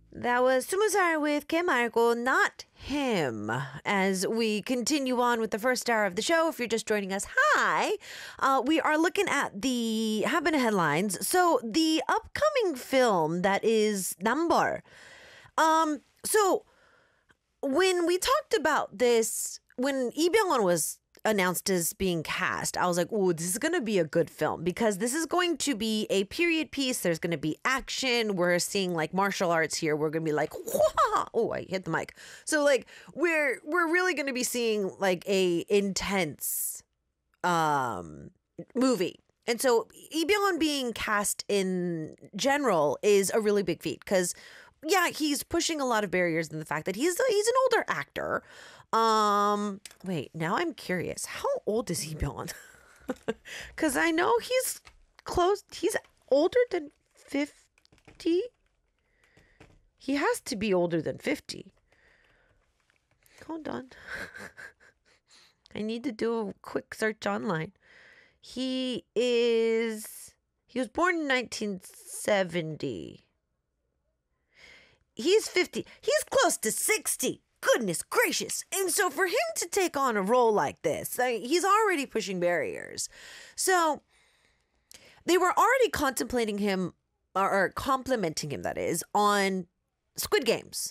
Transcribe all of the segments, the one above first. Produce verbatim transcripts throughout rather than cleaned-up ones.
That was Sumusar with Kim Marco, not him. As we continue on with the first hour of the show, if you're just joining us, hi. Uh, we are looking at the Happen headlines. So the upcoming film that is Number. Um, so when we talked about this, when Lee Byung-hun was announced as being cast, I was like, oh, this is going to be a good film because this is going to be a period piece. There's going to be action. We're seeing like martial arts here. We're going to be like, wah! Oh, I hit the mic. So like we're we're really going to be seeing like a intense um movie. And so Lee Byung-hun being cast in general is a really big feat because yeah, he's pushing a lot of barriers in the fact that he's he's an older actor. Um, wait, now I'm curious. How old is he, Byung? Because I know he's close. He's older than fifty. He has to be older than fifty. Hold on. I need to do a quick search online. He is. He was born in nineteen seventy. He's fifty. He's close to sixty. Goodness gracious. And so for him to take on a role like this, I mean, he's already pushing barriers. So they were already contemplating him or, or complimenting him, that is, on Squid Games.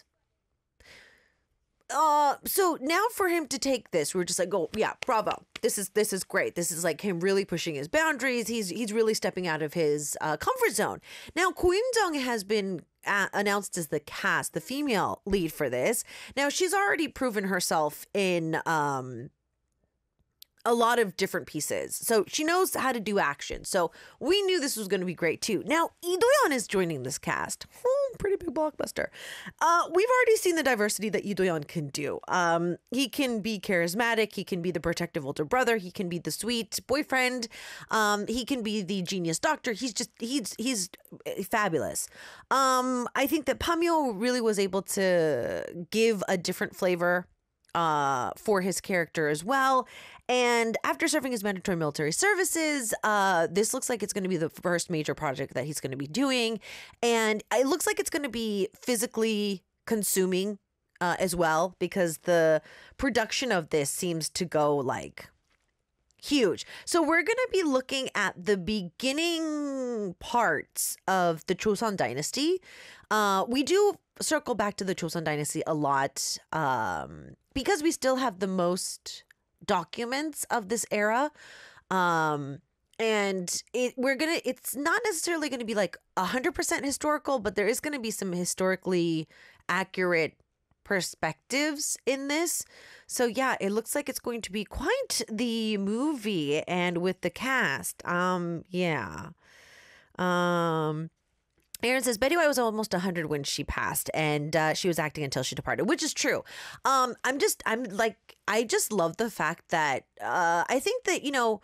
Uh, so now for him to take this, we're just like, oh yeah, bravo. This is this is great. This is like him really pushing his boundaries. He's he's really stepping out of his uh, comfort zone. Now, Ko In-jung has been uh, announced as the cast, the female lead for this. Now, she's already proven herself in um a lot of different pieces. So she knows how to do action. So we knew this was going to be great too. Now, Lee Do-yeon is joining this cast. Oh, pretty big blockbuster. Uh, we've already seen the diversity that Lee Do-yeon can do. Um, he can be charismatic. He can be the protective older brother. He can be the sweet boyfriend. Um, he can be the genius doctor. He's just, he's, he's fabulous. Um, I think that Pamyo really was able to give a different flavor uh, for his character as well. And after serving his mandatory military services, uh, this looks like it's going to be the first major project that he's going to be doing. And it looks like it's going to be physically consuming uh, as well, because the production of this seems to go like huge. So we're going to be looking at the beginning parts of the Joseon Dynasty. Uh, we do circle back to the Joseon Dynasty a lot um, because we still have the most documents of this era. Um, and it we're gonna it's not necessarily going to be like a hundred percent historical, but there is going to be some historically accurate perspectives in this. So yeah, it looks like it's going to be quite the movie. And with the cast, um yeah um Aaron says Betty White was almost one hundred when she passed, and uh, she was acting until she departed, which is true. Um, I'm just, I'm like, I just love the fact that uh, I think that, you know,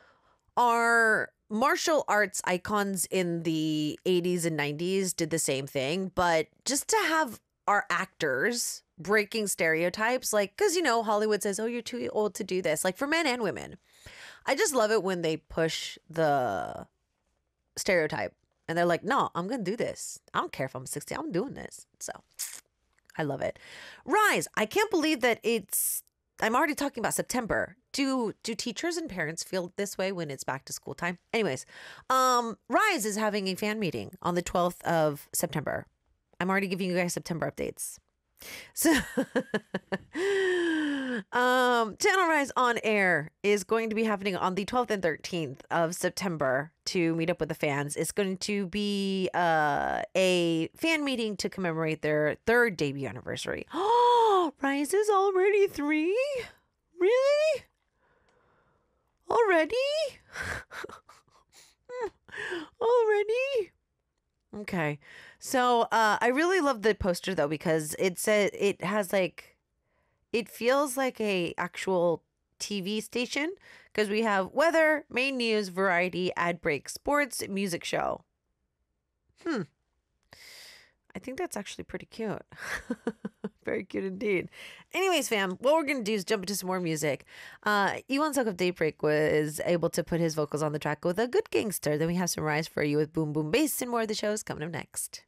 our martial arts icons in the eighties and nineties did the same thing, but just to have our actors breaking stereotypes, like, because, you know, Hollywood says, oh, you're too old to do this, like for men and women. I just love it when they push the stereotype. And they're like, no, I'm going to do this. I don't care if I'm sixty. I'm doing this. So I love it. Rise. I can't believe that it's, I'm already talking about September. Do do teachers and parents feel this way when it's back to school time? Anyways, um, Rise is having a fan meeting on the twelfth of September. I'm already giving you guys September updates. So um, Channel Rise on Air is going to be happening on the twelfth and thirteenth of September to meet up with the fans. It's going to be uh, a fan meeting to commemorate their third debut anniversary. Oh, Rise is already three? Really? Already? Already? Okay. So uh, I really love the poster though, because it says it has like, it feels like a actual T V station, because we have weather, main news, variety, ad break, sports, music show. Hmm. I think that's actually pretty cute. Very cute indeed. Anyways, fam, what we're going to do is jump into some more music. Uh, Iwon Suk of Daybreak was able to put his vocals on the track with a good gangster. Then we have some Rise for you with Boom Boom Bass, and more of the shows coming up next.